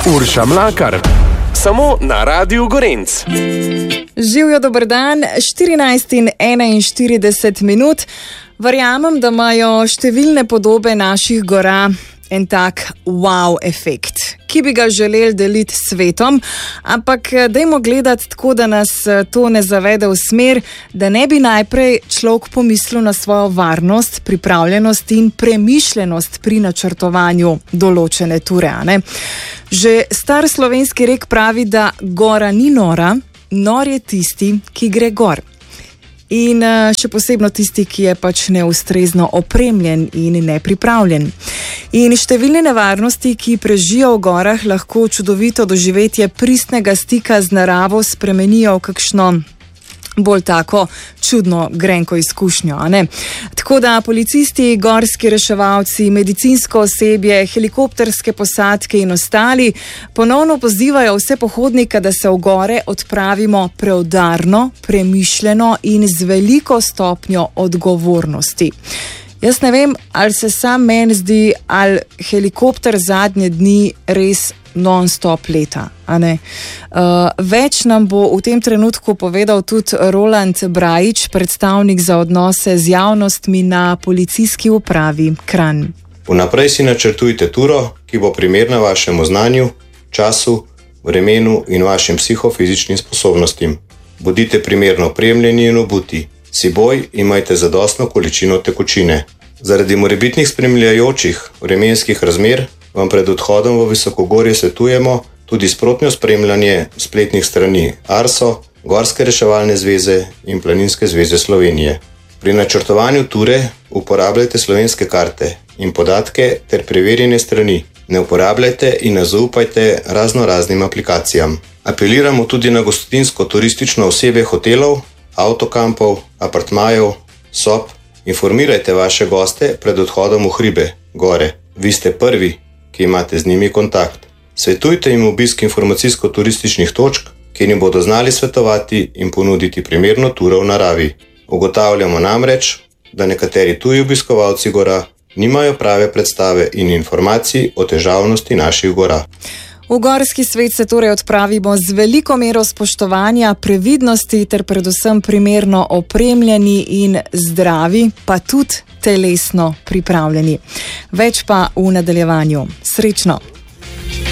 Urša Mlakar, samo na Radiu Gorenc. Živijo, dober dan, 14:41. Verjamem, da imajo številne podobe naših gora en tak wow efekt, ki bi ga želeli deliti s svetom, ampak dajmo gledati tako, da nas to ne zavede v smer, da ne bi najprej človek pomislil na svojo varnost, pripravljenost in premišljenost pri načrtovanju določene ture. Že star slovenski rek pravi, da gora ni nora, nor je tisti, ki gre gor. In še posebno tisti, ki je pač neustrezno opremljen in nepripravljen. In številne nevarnosti, ki prežijo v gorah, lahko čudovito doživetje pristnega stika z naravo spremenijo v kakšno bolj tako čudno grenko izkušnjo. Tako da policisti, gorski reševalci, medicinsko osebje, helikopterske posadke in ostali ponovno pozivajo vse pohodnike, da se v gore odpravimo preudarno, premišljeno in z veliko stopnjo odgovornosti. Jaz ne vem, ali se sam meni zdi, ali helikopter zadnje dni res non-stop leta. Več nam bo v tem trenutku povedal tudi Roland Brajič, predstavnik za odnose z javnostmi na policijski upravi Kranj. Vnaprej si načrtujte turo, ki bo primerna vašemu znanju, času, vremenu in vašim psihofizičnim sposobnostim. Bodite primerno opremljeni in obuti. Si boj, imajte zadostno količino tekočine. Zaradi morebitnih spremljajočih vremenskih razmer vam pred odhodom v visokogorje svetujemo tudi sprotno spremljanje spletnih strani ARSO, Gorske reševalne zveze in Planinske zveze Slovenije. Pri načrtovanju ture uporabljajte slovenske karte in podatke ter preverjene strani. Ne uporabljajte in ne zaupajte raznoraznim aplikacijam. Apeliramo tudi na gostinsko turistično osebje hotelov, avtokampov, apartmajev, sob. Informirajte vaše goste pred odhodom v hribe, gore. Vi ste prvi, ki imate z njimi kontakt. Svetujte jim obisk informacijsko-turističnih točk, kjer jim bodo znali svetovati in ponuditi primerno turo v naravi. Ugotavljamo namreč, da nekateri tuji obiskovalci gora nimajo prave predstave in informacij o težavnosti naših gora. V gorski svet se torej odpravimo z veliko mero spoštovanja, previdnosti ter predvsem primerno opremljeni in zdravi, pa tudi telesno pripravljeni. Več pa v nadaljevanju. Srečno!